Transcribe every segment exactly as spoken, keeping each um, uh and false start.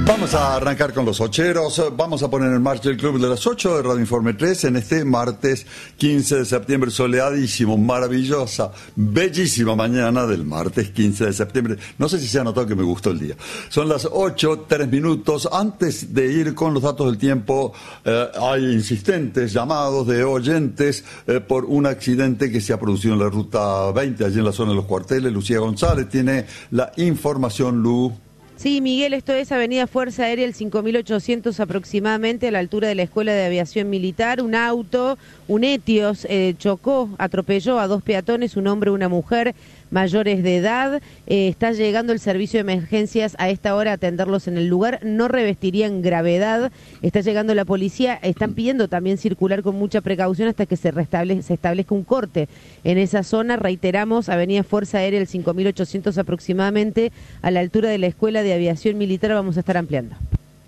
Vamos a arrancar con los ocheros, vamos a poner en marcha el Club de las ocho de Radio Informe tres en este martes quince de septiembre, soleadísimo, maravillosa, bellísima mañana del martes quince de septiembre. No sé si se ha notado que me gustó el día. Son las ocho, tres minutos. Antes de ir con los datos del tiempo, eh, hay insistentes llamados de oyentes eh, por un accidente que se ha producido en la ruta veinte, allí en la zona de los cuarteles. Lucía González tiene la información, Lu. Sí, Miguel, esto es Avenida Fuerza Aérea, el cinco mil ochocientos aproximadamente, a la altura de la Escuela de Aviación Militar. Un auto, un Etios, eh, chocó, atropelló a dos peatones, un hombre y una mujer mayores de edad. Eh, está llegando el servicio de emergencias a esta hora a atenderlos en el lugar. No revestirían gravedad. Está llegando la policía. Están pidiendo también circular con mucha precaución hasta que se, restablezca, se establezca un corte en esa zona. Reiteramos, Avenida Fuerza Aérea, el cinco mil ochocientos aproximadamente, a la altura de la Escuela de Aviación Militar. Vamos a estar ampliando.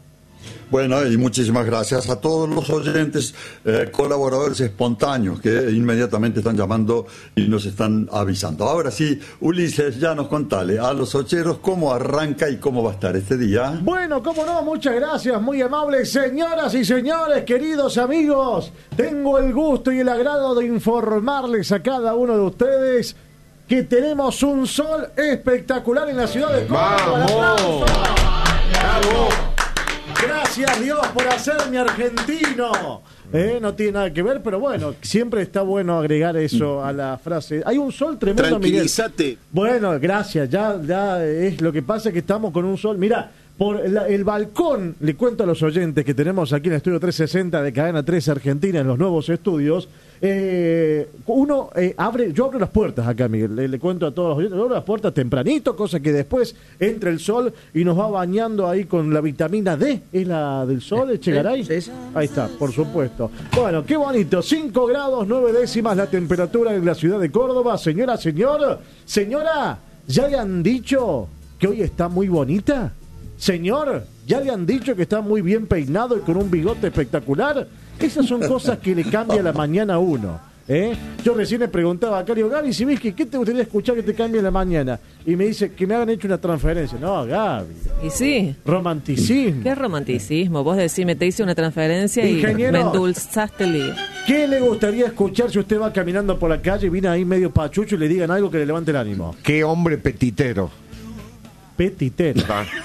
Bueno, y muchísimas gracias a todos los oyentes, eh, colaboradores espontáneos que inmediatamente están llamando y nos están avisando. Ahora sí, Ulises, ya nos contale a los ocheros cómo arranca y cómo va a estar este día. Bueno, cómo no, muchas gracias, muy amables señoras y señores, queridos amigos. Tengo el gusto y el agrado de informarles a cada uno de ustedes que tenemos un sol espectacular en la ciudad de Córdoba. ¡Vamos! ¡Bravo! Gracias Dios por hacerme argentino. Eh, no tiene nada que ver, pero bueno, siempre está bueno agregar eso a la frase. Hay un sol tremendo, Tranquilízate. Miguel. Bueno, gracias, ya, ya es lo que pasa, que estamos con un sol. Mirá, por la, el balcón, le cuento a los oyentes que tenemos aquí en el estudio trescientos sesenta de Cadena tres Argentina, en los nuevos estudios. Eh, uno eh, abre, yo abro las puertas acá, Miguel, le, le cuento a todos los oyentes, yo abro las puertas tempranito, cosa que después entre el sol y nos va bañando ahí con la vitamina D. ¿Es la del sol, Echegaray? Sí, sí. Ahí está, por supuesto. Bueno, qué bonito, cinco grados nueve décimas la temperatura en la ciudad de Córdoba. Señora, señor, señora, ¿ya le han dicho que hoy está muy bonita? Señor, ¿ya le han dicho que está muy bien peinado y con un bigote espectacular? Esas son cosas que le cambia la mañana a uno, ¿eh? Yo recién le preguntaba a Cario, Gaby, si ves que ¿qué te gustaría escuchar que te cambie la mañana? Y me dice que me hagan hecho una transferencia. No, Gaby. Y sí. Romanticismo. ¿Qué romanticismo? Vos decime, te hice una transferencia Ingeniero, y me endulzaste el día. ¿Qué le gustaría escuchar si usted va caminando por la calle y viene ahí medio pachucho y le digan algo que le levante el ánimo? Qué hombre petitero. Petitero.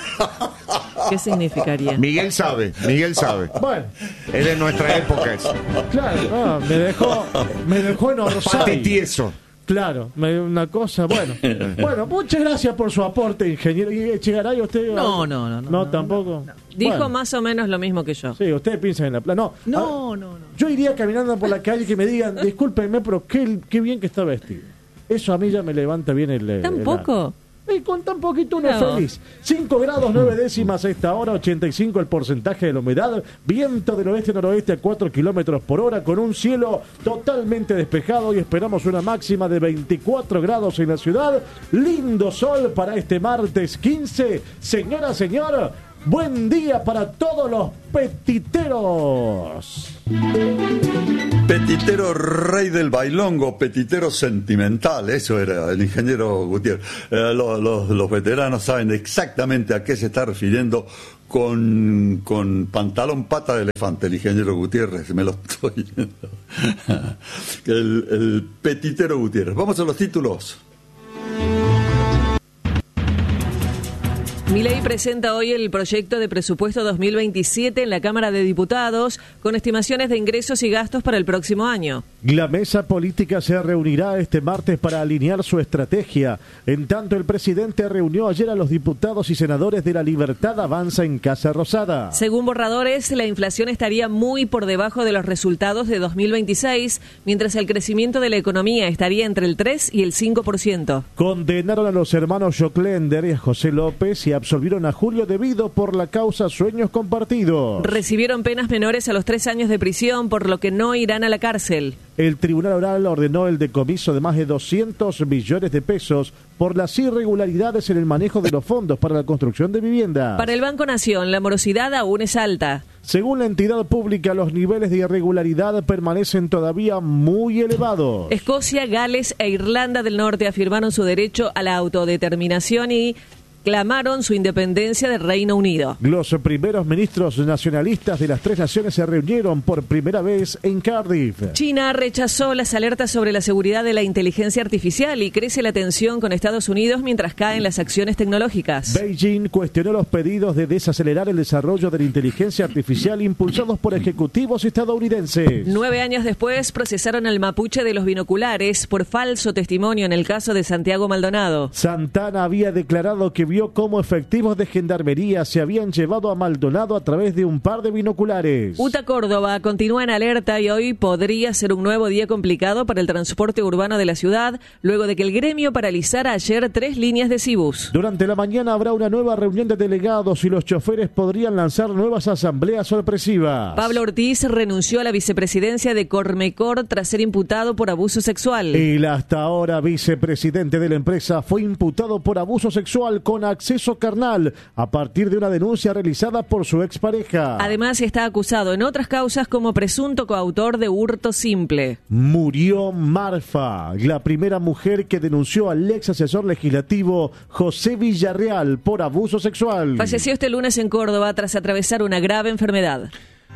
¿Qué significaría? Miguel sabe, Miguel sabe. Bueno, Es de nuestra época eso. claro, no, me dejó, me dejó en Orsay. Patetieso. Claro, me, una cosa, bueno. Bueno, muchas gracias por su aporte, ingeniero. ¿Y Chegaray usted? No, no, no, no, No, no, tampoco. no. Dijo Bueno, más o menos lo mismo que yo. sí, ustedes piensan en la playa. No, No, ah, no, no. Yo iría caminando por la calle y que me digan, discúlpenme, pero qué, qué bien que está vestido. Eso a mí ya me levanta bien el... el- ¿Tampoco? Y con tan poquito uno es No. feliz. cinco grados nueve décimas a esta hora, ochenta y cinco el porcentaje de la humedad, viento del oeste-noroeste a cuatro kilómetros por hora, con un cielo totalmente despejado y esperamos una máxima de veinticuatro grados en la ciudad. Lindo sol para este martes quince. Señora, señor, buen día para todos los petiteros. Petitero rey del bailongo, petitero sentimental, eso era el ingeniero Gutiérrez. Eh, los, los, los veteranos saben exactamente a qué se está refiriendo con, con pantalón pata de elefante, el ingeniero Gutiérrez, me lo estoy viendo. el, el petitero Gutiérrez. Vamos a los títulos. Milei presenta hoy el proyecto de presupuesto dos mil veintisiete en la Cámara de Diputados con estimaciones de ingresos y gastos para el próximo año. La mesa política se reunirá este martes para alinear su estrategia. En tanto, el presidente reunió ayer a los diputados y senadores de La Libertad Avanza en Casa Rosada. Según borradores, la inflación estaría muy por debajo de los resultados de dos mil veintiséis, mientras el crecimiento de la economía estaría entre el tres y el cinco por ciento. Condenaron a los hermanos Joclender y a José López y absolvieron a Julio Devido por la causa Sueños Compartidos. Recibieron penas menores a los tres años de prisión, por lo que no irán a la cárcel. El Tribunal Oral ordenó el decomiso de más de doscientos millones de pesos por las irregularidades en el manejo de los fondos para la construcción de viviendas. Para el Banco Nación, la morosidad aún es alta. Según la entidad pública, los niveles de irregularidad permanecen todavía muy elevados. Escocia, Gales e Irlanda del Norte afirmaron su derecho a la autodeterminación y reclamaron su independencia del Reino Unido. Los primeros ministros nacionalistas de las tres naciones se reunieron por primera vez en Cardiff. China rechazó las alertas sobre la seguridad de la inteligencia artificial y crece la tensión con Estados Unidos mientras caen las acciones tecnológicas. Beijing cuestionó los pedidos de desacelerar el desarrollo de la inteligencia artificial impulsados por ejecutivos estadounidenses. Nueve años después procesaron al mapuche de los binoculares por falso testimonio en el caso de Santiago Maldonado. Santana había declarado que vio cómo efectivos de gendarmería se habían llevado a Maldonado a través de un par de binoculares. UTA Córdoba continúa en alerta y hoy podría ser un nuevo día complicado para el transporte urbano de la ciudad, luego de que el gremio paralizara ayer tres líneas de Cibus. Durante la mañana habrá una nueva reunión de delegados y los choferes podrían lanzar nuevas asambleas sorpresivas. Pablo Ortiz renunció a la vicepresidencia de Cormecor tras ser imputado por abuso sexual. El hasta ahora vicepresidente de la empresa fue imputado por abuso sexual con acceso carnal a partir de una denuncia realizada por su expareja. Además está acusado en otras causas como presunto coautor de hurto simple. Murió Marfa, la primera mujer que denunció al ex asesor legislativo José Villarreal por abuso sexual. Falleció este lunes en Córdoba tras atravesar una grave enfermedad.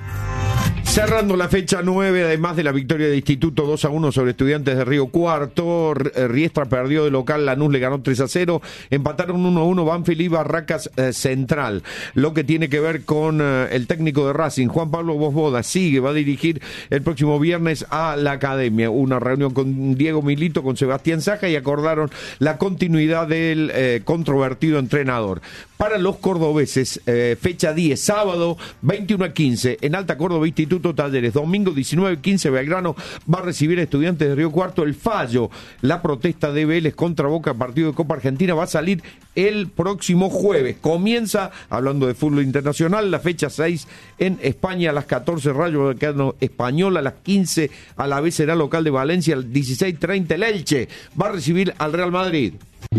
Cerrando la fecha nueve, además de la victoria de Instituto dos a uno sobre Estudiantes de Río Cuarto, Riestra perdió de local, Lanús le ganó tres a cero, empataron uno a uno Banfield y Barracas eh, Central. Lo que tiene que ver con eh, el técnico de Racing, Juan Pablo Bosboda, sigue, va a dirigir el próximo viernes a la Academia. Una reunión con Diego Milito, con Sebastián Saja y acordaron la continuidad del eh, controvertido entrenador. Para los cordobeses, eh, fecha diez, sábado veintiuno a quince, en Alta Córdoba, Instituto Talleres. Domingo diecinueve a quince, Belgrano va a recibir a Estudiantes de Río Cuarto. El fallo, la protesta de Vélez contra Boca, partido de Copa Argentina, va a salir el próximo jueves. Comienza, hablando de fútbol internacional, la fecha seis en España a las catorce, Rayo Vallecano Español, a las quince, a la vez será local de Valencia, al dieciséis treinta, el Elche va a recibir al Real Madrid.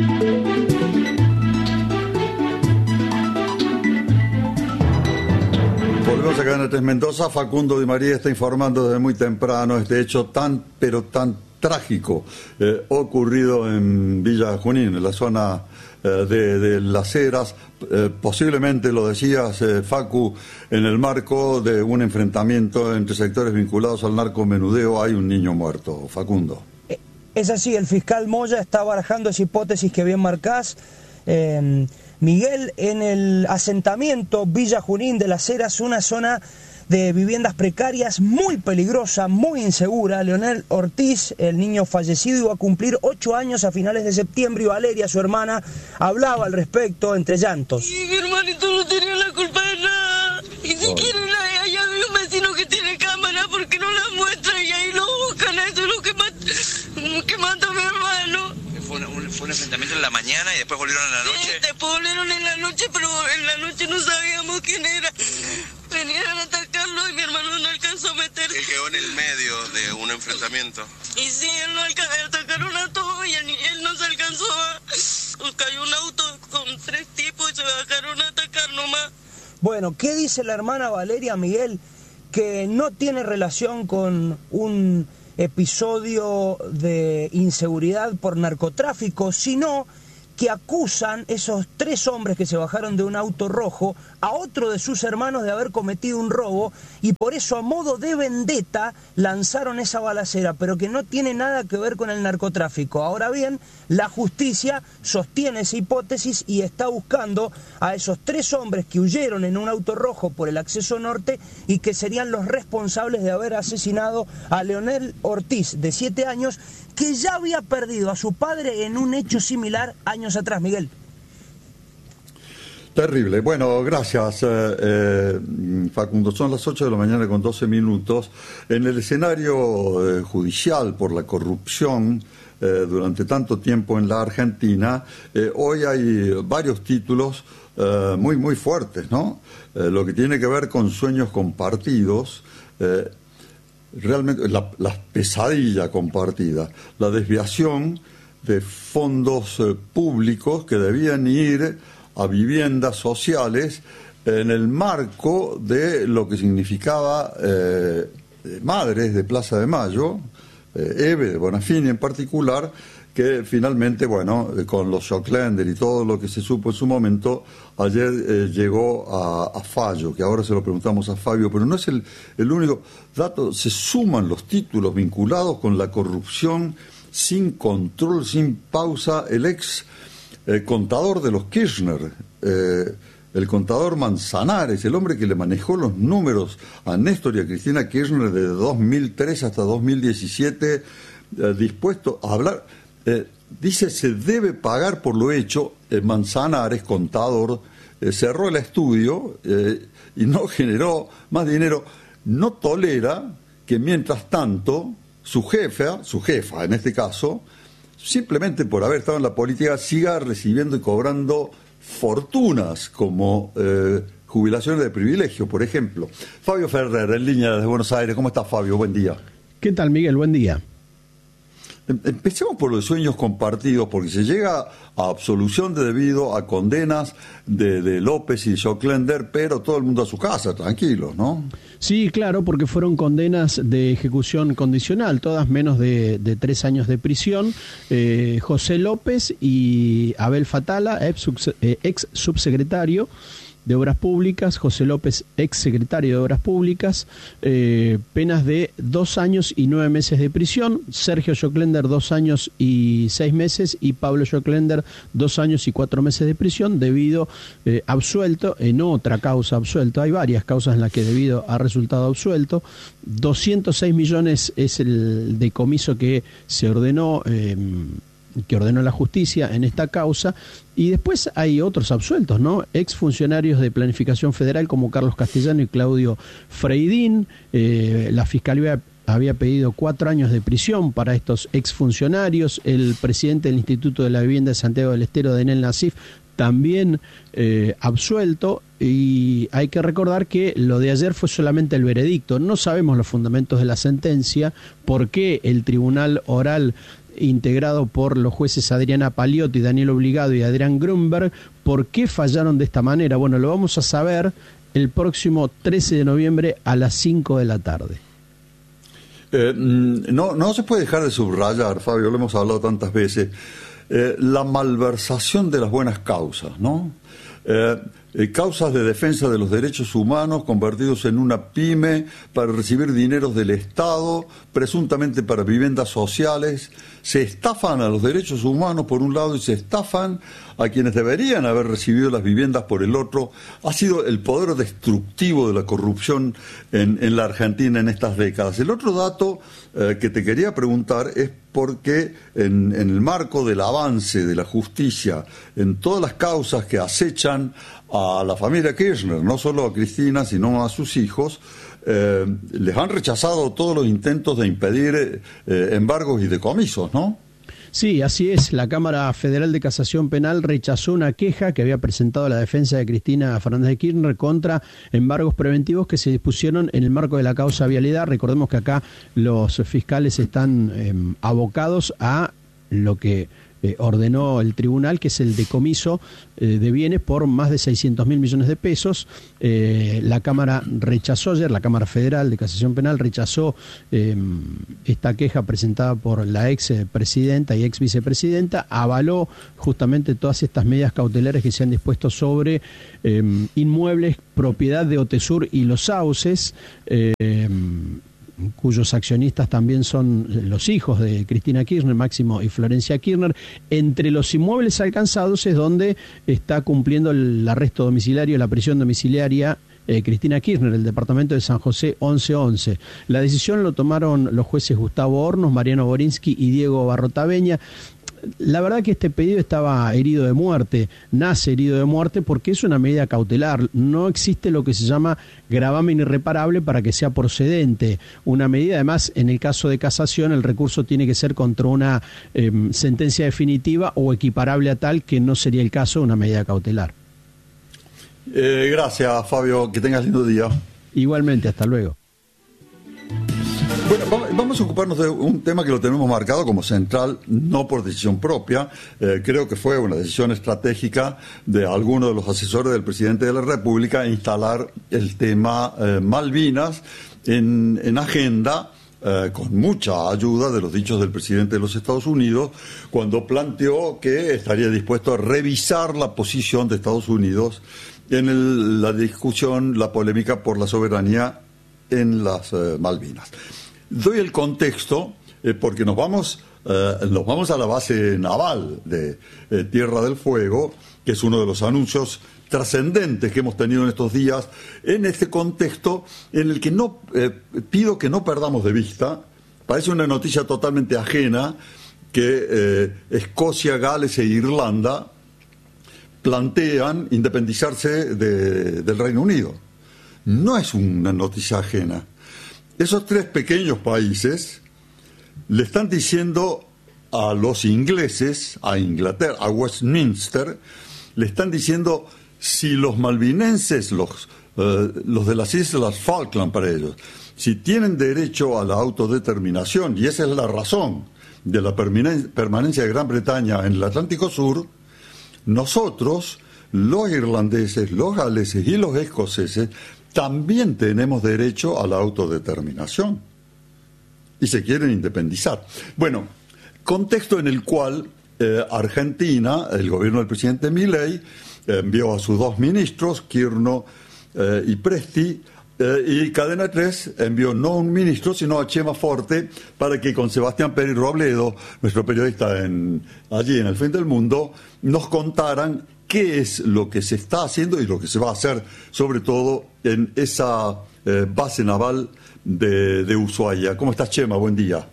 Volvemos acá en el Tres Mendoza. Facundo Di María está informando desde muy temprano este hecho tan, pero tan trágico eh, ocurrido en Villa Junín, en la zona eh, de, de Las Heras. Eh, posiblemente, lo decías, eh, Facu, en el marco de un enfrentamiento entre sectores vinculados al narcomenudeo, hay un niño muerto. Facundo. Es así, el fiscal Moya está barajando esa hipótesis que bien marcás. Eh, Miguel, en el asentamiento Villa Junín de Las Heras, una zona de viviendas precarias muy peligrosa, muy insegura. Leonel Ortiz, el niño fallecido, iba a cumplir ocho años a finales de septiembre y Valeria, su hermana, hablaba al respecto entre llantos. Y mi hermanito no tenía la culpa de nada. Y si oh. quieren, allá hay un vecino que tiene cámara, porque no la muestra y ahí lo buscan. Eso es lo que mata, que mata a mi hermano. Fue, una, un, fue un enfrentamiento en la mañana y después volvieron en la noche. Sí, después volvieron en la noche, pero en la noche no sabíamos quién era. Venían a atacarlo y mi hermano no alcanzó a meter. Él quedó en el medio de un enfrentamiento. Y sí, él no alcanzó, atacaron a todos y él, él no se alcanzó a... Cayó un auto con tres tipos y se bajaron a atacar nomás. Bueno, ¿qué dice la hermana Valeria, Miguel? Que no tiene relación con un episodio de inseguridad por narcotráfico, sino que acusan esos tres hombres que se bajaron de un auto rojo a otro de sus hermanos de haber cometido un robo y por eso a modo de vendetta lanzaron esa balacera, pero que no tiene nada que ver con el narcotráfico. Ahora bien, la justicia sostiene esa hipótesis y está buscando a esos tres hombres que huyeron en un auto rojo por el acceso norte y que serían los responsables de haber asesinado a Leonel Ortiz, de siete años, que ya había perdido a su padre en un hecho similar años atrás, Miguel. Terrible. Bueno, gracias, eh, eh, Facundo. Son las ocho de la mañana con doce minutos. En el escenario eh, judicial por la corrupción eh, durante tanto tiempo en la Argentina, eh, hoy hay varios títulos eh, muy, muy fuertes, ¿no? Eh, lo que tiene que ver con sueños compartidos, eh, realmente la, la pesadilla compartida, la desviación de fondos eh, públicos que debían ir a viviendas sociales en el marco de lo que significaba eh, Madres de Plaza de Mayo, eh, Eve de Bonafini en particular, que finalmente, bueno, eh, con los Shockländer y todo lo que se supo en su momento, ayer eh, llegó a, a fallo, que ahora se lo preguntamos a Fabio, pero no es el, el único dato. Se suman los títulos vinculados con la corrupción sin control, sin pausa. El ex eh, contador de los Kirchner, eh, el contador Manzanares, el hombre que le manejó los números a Néstor y a Cristina Kirchner de dos mil tres hasta dos mil diecisiete, eh, dispuesto a hablar, eh, dice se debe pagar por lo hecho. eh, Manzanares, contador, eh, cerró el estudio eh, y no generó más dinero. No tolera que mientras tanto su jefa, su jefa en este caso, simplemente por haber estado en la política, siga recibiendo y cobrando fortunas como eh, jubilaciones de privilegio, por ejemplo. Fabio Ferrer, en línea desde Buenos Aires. ¿Cómo estás, Fabio? Buen día. ¿Qué tal, Miguel? Buen día. Empecemos por los sueños compartidos, porque se llega a absolución de debido a condenas de, de López y de Shockländer, pero todo el mundo a su casa, tranquilos, ¿no? Sí, claro, porque fueron condenas de ejecución condicional, todas menos de, de tres años de prisión. Eh, José López y Abel Fatala, ex, subs, eh, ex subsecretario de Obras Públicas, José López, ex secretario de Obras Públicas, eh, penas de dos años y nueve meses de prisión, Sergio Shockländer dos años y seis meses y Pablo Shockländer dos años y cuatro meses de prisión, debido eh, absuelto en otra causa absuelto. Hay varias causas en las que debido ha resultado absuelto. doscientos seis millones es el decomiso que se ordenó, eh, que ordenó la justicia en esta causa. Y después hay otros absueltos, ¿no? Exfuncionarios de Planificación Federal como Carlos Castellano y Claudio Freidín. Eh, la Fiscalía había pedido cuatro años de prisión para estos exfuncionarios. El presidente del Instituto de la Vivienda de Santiago del Estero, Denel Nasif, también eh, absuelto. Y hay que recordar que lo de ayer fue solamente el veredicto. No sabemos los fundamentos de la sentencia, por qué el tribunal oral integrado por los jueces Adriana Paliotti, Daniel Obligado y Adrián Grunberg, ¿por qué fallaron de esta manera? Bueno, lo vamos a saber el próximo trece de noviembre a las cinco de la tarde. Eh, no, no se puede dejar de subrayar, Fabio, lo hemos hablado tantas veces, eh, la malversación de las buenas causas, ¿no? Eh, eh, causas de defensa de los derechos humanos convertidos en una pyme para recibir dineros del Estado, presuntamente para viviendas sociales. Se estafan a los derechos humanos por un lado y se estafan a quienes deberían haber recibido las viviendas por el otro. Ha sido el poder destructivo de la corrupción en, en la Argentina en estas décadas. El otro dato eh, que te quería preguntar es porque en, en el marco del avance de la justicia en todas las causas que acechan a la familia Kirchner, no solo a Cristina, sino a sus hijos, eh, les han rechazado todos los intentos de impedir eh, embargos y decomisos, ¿no? Sí, así es. La Cámara Federal de Casación Penal rechazó una queja que había presentado la defensa de Cristina Fernández de Kirchner contra embargos preventivos que se dispusieron en el marco de la causa vialidad. Recordemos que acá los fiscales están eh, abocados a lo que Eh, ordenó el tribunal, que es el decomiso eh, de bienes por más de seiscientos mil millones de pesos. Eh, la Cámara rechazó ayer, la Cámara Federal de Casación Penal rechazó eh, esta queja presentada por la ex presidenta y ex vicepresidenta, avaló justamente todas estas medidas cautelares que se han dispuesto sobre eh, inmuebles propiedad de Otesur y Los Sauces, eh, cuyos accionistas también son los hijos de Cristina Kirchner, Máximo y Florencia Kirchner. Entre los inmuebles alcanzados es donde está cumpliendo el arresto domiciliario, la prisión domiciliaria eh, Cristina Kirchner, el departamento de San José once once. La decisión lo tomaron los jueces Gustavo Hornos, Mariano Borinsky y Diego Barrotaveña. La verdad que este pedido estaba herido de muerte, nace herido de muerte porque es una medida cautelar. No existe lo que se llama gravamen irreparable para que sea procedente. Una medida, además, en el caso de casación, el recurso tiene que ser contra una eh, sentencia definitiva o equiparable a tal, que no sería el caso de una medida cautelar. Eh, gracias, Fabio. Que tengas lindo día. Igualmente, hasta luego. Bueno, vamos a ocuparnos de un tema que lo tenemos marcado como central, no por decisión propia. Eh, creo que fue una decisión estratégica de algunos de los asesores del presidente de la República instalar el tema eh, Malvinas en, en agenda eh, con mucha ayuda de los dichos del presidente de los Estados Unidos, cuando planteó que estaría dispuesto a revisar la posición de Estados Unidos en el, la discusión, la polémica por la soberanía en las eh, Malvinas. Doy el contexto eh, porque nos vamos, eh, nos vamos a la base naval de eh, Tierra del Fuego, que es uno de los anuncios trascendentes que hemos tenido en estos días, en este contexto en el que no eh, pido que no perdamos de vista, parece una noticia totalmente ajena, que eh, Escocia, Gales e Irlanda plantean independizarse de, del Reino Unido. No es una noticia ajena. Esos tres pequeños países le están diciendo a los ingleses, a Inglaterra, a Westminster, le están diciendo: si los malvinenses, los, eh, los de las Islas Falkland para ellos, si tienen derecho a la autodeterminación, y esa es la razón de la permanencia de Gran Bretaña en el Atlántico Sur, nosotros, los irlandeses, los galeses y los escoceses, también tenemos derecho a la autodeterminación. Y se quieren independizar. Bueno, contexto en el cual eh, Argentina, el gobierno del presidente Milei, envió a sus dos ministros, Kirchner eh, y Presti, eh, y Cadena tres envió no un ministro, sino a Chema Forte, para que con Sebastián Pérez Robledo, nuestro periodista en, allí en el Fin del Mundo, nos contaran qué es lo que se está haciendo y lo que se va a hacer, sobre todo en esa eh, base naval de, de Ushuaia. ¿Cómo estás, Chema? Buen día.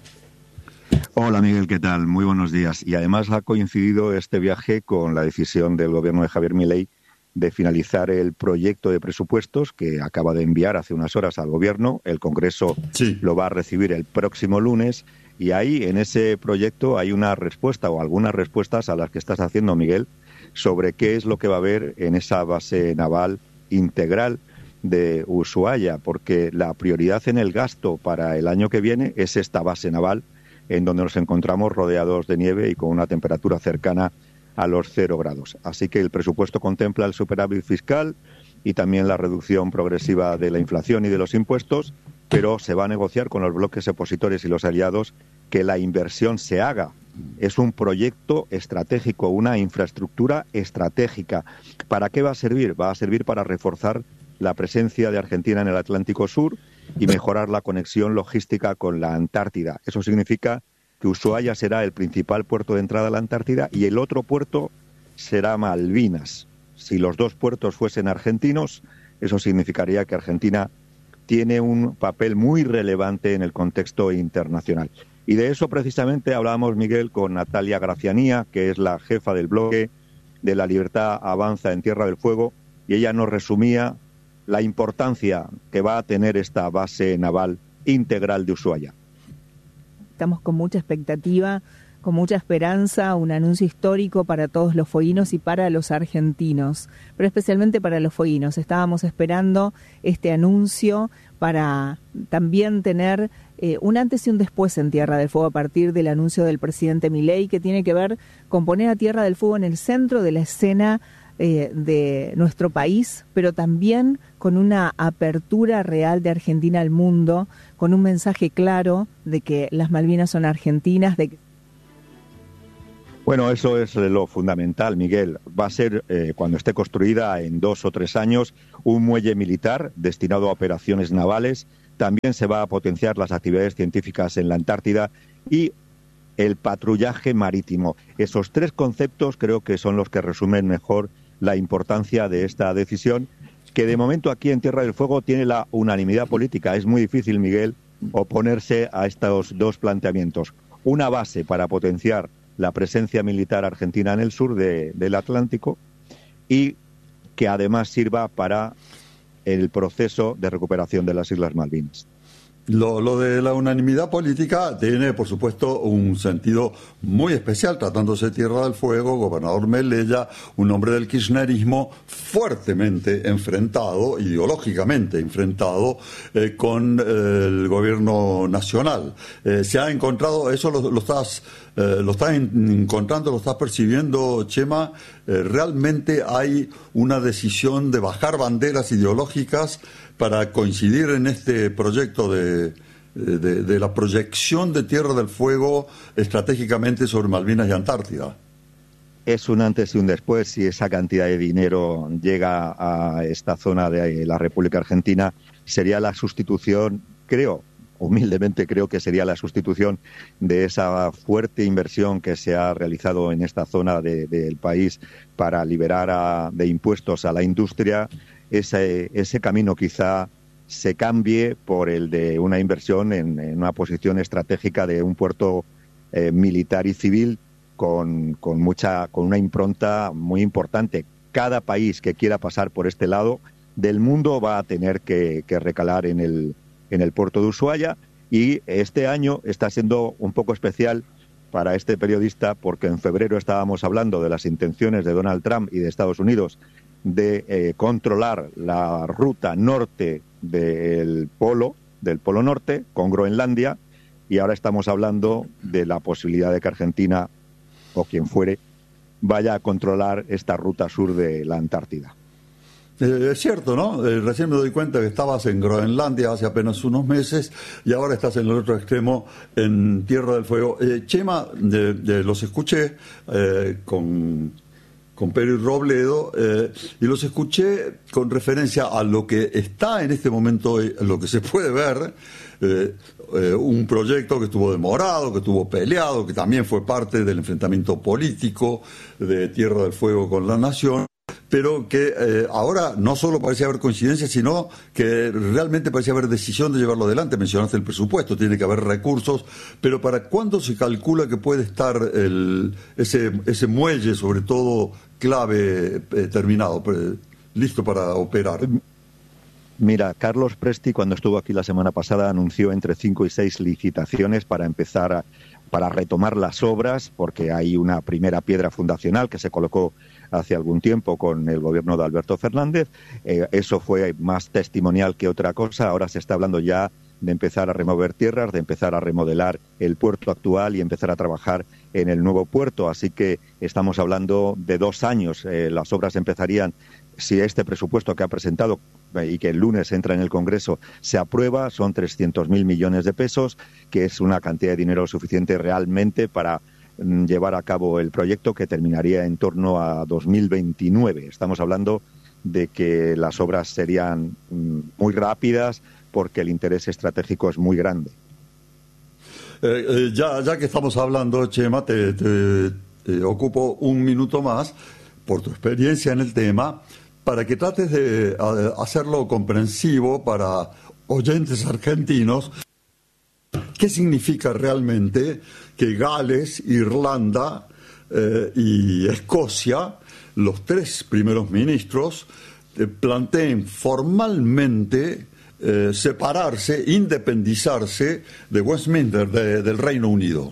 Hola Miguel, ¿qué tal? Muy buenos días. Y además ha coincidido este viaje con la decisión del gobierno de Javier Milei de finalizar el proyecto de presupuestos que acaba de enviar hace unas horas al gobierno. El Congreso sí. lo va a recibir el próximo lunes y ahí en ese proyecto hay una respuesta o algunas respuestas a las que estás haciendo, Miguel, sobre qué es lo que va a haber en esa base naval integral de Ushuaia, porque la prioridad en el gasto para el año que viene es esta base naval, en donde nos encontramos rodeados de nieve y con una temperatura cercana a los cero grados. Así que el presupuesto contempla el superávit fiscal y también la reducción progresiva de la inflación y de los impuestos, pero se va a negociar con los bloques opositores y los aliados que la inversión se haga. Es un proyecto estratégico, una infraestructura estratégica. ¿Para qué va a servir? Va a servir para reforzar la presencia de Argentina en el Atlántico Sur y mejorar la conexión logística con la Antártida. Eso significa que Ushuaia será el principal puerto de entrada a la Antártida y el otro puerto será Malvinas. Si los dos puertos fuesen argentinos, eso significaría que Argentina tiene un papel muy relevante en el contexto internacional. Y de eso precisamente hablábamos, Miguel, con Natalia Gracianía, que es la jefa del bloque de La Libertad Avanza en Tierra del Fuego, y ella nos resumía la importancia que va a tener esta base naval integral de Ushuaia. Estamos con mucha expectativa, con mucha esperanza, un anuncio histórico para todos los fueguinos y para los argentinos, pero especialmente para los fueguinos. Estábamos esperando este anuncio para también tener eh, un antes y un después en Tierra del Fuego a partir del anuncio del presidente Milei, que tiene que ver con poner a Tierra del Fuego en el centro de la escena Eh, de nuestro país, pero también con una apertura real de Argentina al mundo, con un mensaje claro de que las Malvinas son argentinas. De que... Bueno, eso es lo fundamental, Miguel. Va a ser, eh, cuando esté construida en dos o tres años, un muelle militar destinado a operaciones navales. También se va a potenciar las actividades científicas en la Antártida y el patrullaje marítimo. Esos tres conceptos creo que son los que resumen mejor la importancia de esta decisión, que de momento aquí en Tierra del Fuego tiene la unanimidad política. Es muy difícil, Miguel, oponerse a estos dos planteamientos. Una base para potenciar la presencia militar argentina en el sur de, del Atlántico y que además sirva para el proceso de recuperación de las Islas Malvinas. Lo, lo de la unanimidad política tiene, por supuesto, un sentido muy especial, tratándose de Tierra del Fuego, gobernador Melella, un hombre del kirchnerismo fuertemente enfrentado, ideológicamente enfrentado, eh, con eh, el gobierno nacional. Eh, se ha encontrado, eso lo, lo estás... Eh, lo estás encontrando, lo estás percibiendo, Chema, eh, realmente hay una decisión de bajar banderas ideológicas para coincidir en este proyecto de, de, de la proyección de Tierra del Fuego estratégicamente sobre Malvinas y Antártida. Es un antes y un después. Si esa cantidad de dinero llega a esta zona de la República Argentina, sería la sustitución, creo, humildemente creo que sería la sustitución de esa fuerte inversión que se ha realizado en esta zona de, del país para liberar a, de impuestos a la industria. Ese, ese camino quizá se cambie por el de una inversión en, en una posición estratégica de un puerto eh, militar y civil con, con, mucha, con una impronta muy importante. Cada país que quiera pasar por este lado del mundo va a tener que, que recalar en el en el puerto de Ushuaia, y este año está siendo un poco especial para este periodista porque en febrero estábamos hablando de las intenciones de Donald Trump y de Estados Unidos de eh, controlar la ruta norte del polo, del polo norte, con Groenlandia, y ahora estamos hablando de la posibilidad de que Argentina, o quien fuere, vaya a controlar esta ruta sur de la Antártida. Eh, es cierto, ¿no? Eh, recién me doy cuenta que estabas en Groenlandia hace apenas unos meses y ahora estás en el otro extremo, en Tierra del Fuego. Eh, Chema, de, de, los escuché eh, con, con Peri Robledo eh, y los escuché con referencia a lo que está en este momento, eh, lo que se puede ver, eh, eh, un proyecto que estuvo demorado, que estuvo peleado, que también fue parte del enfrentamiento político de Tierra del Fuego con la Nación, pero que eh, ahora no solo parece haber coincidencia, sino que realmente parece haber decisión de llevarlo adelante. Mencionaste el presupuesto, tiene que haber recursos, pero ¿para cuándo se calcula que puede estar el, ese, ese muelle, sobre todo clave, eh, terminado, eh, listo para operar? Mira, Carlos Presti, cuando estuvo aquí la semana pasada, anunció entre cinco y seis licitaciones para empezar a, para retomar las obras, porque hay una primera piedra fundacional que se colocó hace algún tiempo con el gobierno de Alberto Fernández. Eh, eso fue más testimonial que otra cosa. Ahora se está hablando ya de empezar a remover tierras, de empezar a remodelar el puerto actual y empezar a trabajar en el nuevo puerto. Así que estamos hablando de dos años. Eh, las obras empezarían, si este presupuesto que ha presentado y que el lunes entra en el Congreso se aprueba, son trescientos mil millones de pesos, que es una cantidad de dinero suficiente realmente para llevar a cabo el proyecto, que terminaría en torno a dos mil veintinueve. Estamos hablando de que las obras serían muy rápidas porque el interés estratégico es muy grande. Eh, eh, ya, ya que estamos hablando, Chema, te, te, te ocupo un minuto más por tu experiencia en el tema, para que trates de a, hacerlo comprensivo para oyentes argentinos. ¿Qué significa realmente que Gales, Irlanda eh, y Escocia, los tres primeros ministros, eh, planteen formalmente eh, separarse, independizarse de Westminster, de, del Reino Unido?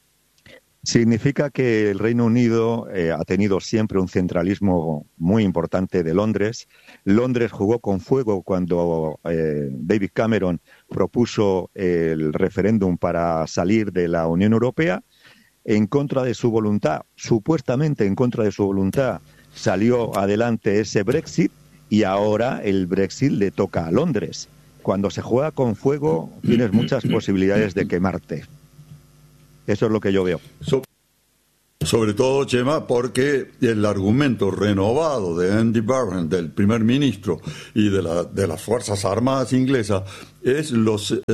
Significa que el Reino Unido eh, ha tenido siempre un centralismo muy importante de Londres. Londres jugó con fuego cuando eh, David Cameron propuso el referéndum para salir de la Unión Europea. En contra de su voluntad, supuestamente en contra de su voluntad, salió adelante ese Brexit, y ahora el Brexit le toca a Londres. Cuando se juega con fuego, tienes muchas posibilidades de quemarte. Eso es lo que yo veo. So, sobre todo, Chema, porque el argumento renovado de Andy Burnham, del primer ministro, y de, la, de las Fuerzas Armadas inglesas, es los eh,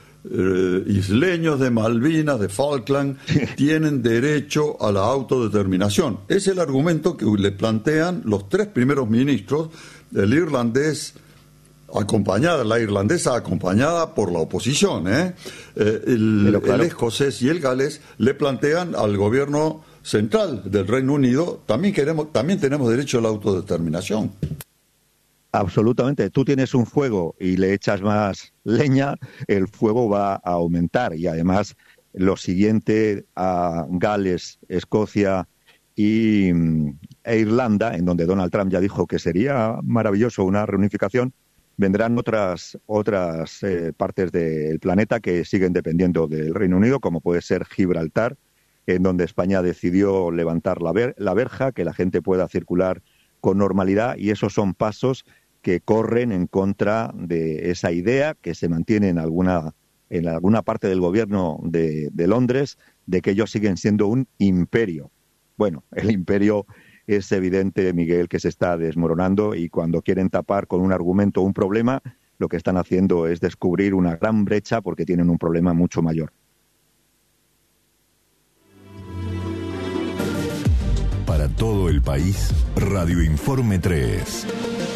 eh, isleños de Malvinas, de Falkland, tienen derecho a la autodeterminación. Es el argumento que le plantean los tres primeros ministros, el irlandés, acompañada, la irlandesa acompañada por la oposición, ¿eh? Eh, el, claro, el escocés y el galés le plantean al gobierno central del Reino Unido, también queremos, también tenemos derecho a la autodeterminación. Absolutamente. Tú tienes un fuego y le echas más leña, el fuego va a aumentar. Y además, lo siguiente a Gales, Escocia y e Irlanda, en donde Donald Trump ya dijo que sería maravilloso una reunificación, vendrán otras otras eh, partes del planeta que siguen dependiendo del Reino Unido, como puede ser Gibraltar, en donde España decidió levantar la, ver, la verja, que la gente pueda circular con normalidad, y esos son pasos que corren en contra de esa idea que se mantiene en alguna en alguna parte del gobierno de, de Londres de que ellos siguen siendo un imperio. Bueno, el imperio es evidente, Miguel, que se está desmoronando y cuando quieren tapar con un argumento un problema, lo que están haciendo es descubrir una gran brecha porque tienen un problema mucho mayor. Para todo el país, Radio Informe tres.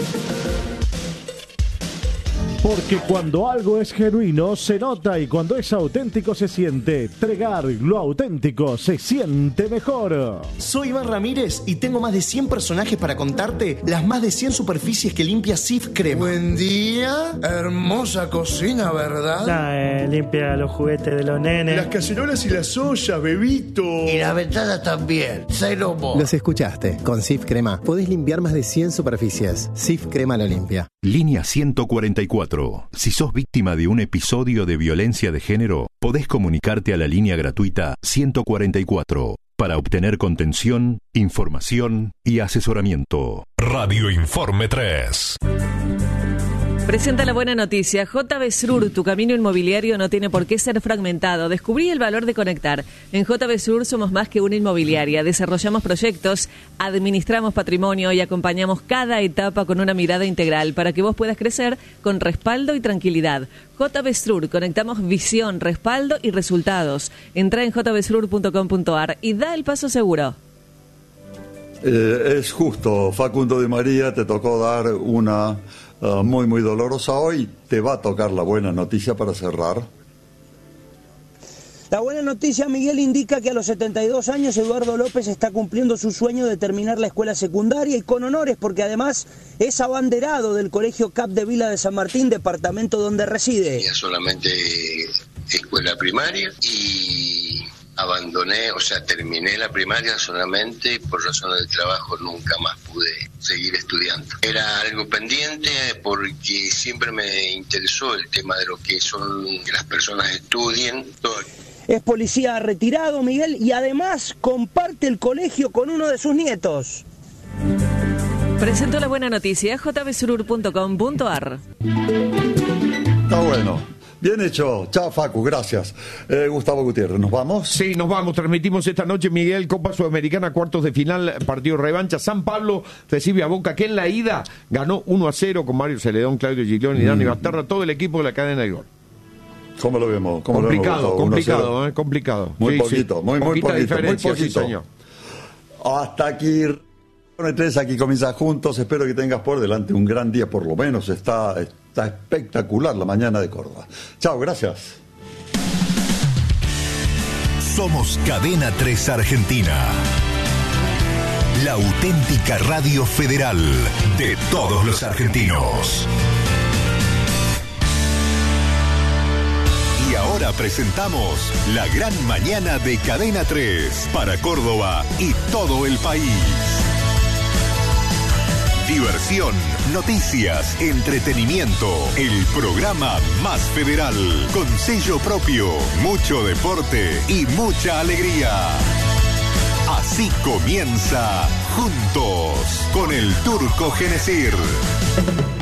Porque cuando algo es genuino se nota y cuando es auténtico se siente. Tregar lo auténtico se siente mejor. Soy Iván Ramírez y tengo más de cien personajes para contarte las más de cien superficies que limpia Cif Crema. Buen día, hermosa cocina, ¿verdad? Nah, eh, limpia los juguetes de los nenes. Las cacerolas y las ollas, bebito. Y las ventanas también. Cero mo. Los escuchaste. Con Cif Crema podés limpiar más de cien superficies. Cif Crema lo limpia. Línea ciento cuarenta y cuatro. Si sos víctima de un episodio de violencia de género, podés comunicarte a la línea gratuita ciento cuarenta y cuatro para obtener contención, información y asesoramiento. Radio Informe tres. Presenta la buena noticia. J B S R U R, tu camino inmobiliario no tiene por qué ser fragmentado. Descubrí el valor de conectar. En J B S R U R somos más que una inmobiliaria. Desarrollamos proyectos, administramos patrimonio y acompañamos cada etapa con una mirada integral para que vos puedas crecer con respaldo y tranquilidad. J B S R U R, conectamos visión, respaldo y resultados. Entra en j b s r u r punto com punto a r y da el paso seguro. Eh, es justo, Facundo de María, te tocó dar una uh, muy, muy dolorosa hoy. Te va a tocar la buena noticia para cerrar. La buena noticia, Miguel, indica que a los setenta y dos años Eduardo López está cumpliendo su sueño de terminar la escuela secundaria y con honores, porque además es abanderado del Colegio C A P de Vila de San Martín, departamento donde reside. Ya solamente escuela primaria y abandoné, o sea, terminé la primaria solamente y por razones de trabajo nunca más pude seguir estudiando. Era algo pendiente porque siempre me interesó el tema de lo que son que las personas estudien. Todo. Es policía retirado, Miguel, y además comparte el colegio con uno de sus nietos. Presento la buena noticia, j b s r u r punto com punto a r. Está bueno. Bien hecho. Chao, Facu, gracias. Eh, Gustavo Gutiérrez, ¿nos vamos? Sí, nos vamos. Transmitimos esta noche, Miguel, Copa Sudamericana, cuartos de final, partido revancha. San Pablo recibe a Boca, que en la ida ganó uno a cero con Mario Celedón, Claudio Giglione y Dani mm. Basterra, todo el equipo de la cadena de gol. ¿Cómo lo vemos? ¿Cómo complicado, lo vemos, complicado, eh, complicado. Muy sí, poquito, sí. muy, muy poquito, diferencia, muy poquito. Sí, señor. Hasta aquí... tres, aquí comienza juntos. Espero que tengas por delante un gran día, por lo menos. Está, está espectacular la mañana de Córdoba. Chao, gracias. Somos Cadena tres Argentina. La auténtica radio federal de todos los argentinos. Y ahora presentamos la gran mañana de Cadena tres para Córdoba y todo el país. Diversión, noticias, entretenimiento, el programa más federal, con sello propio, mucho deporte y mucha alegría. Así comienza Juntos con el Turco Genesir.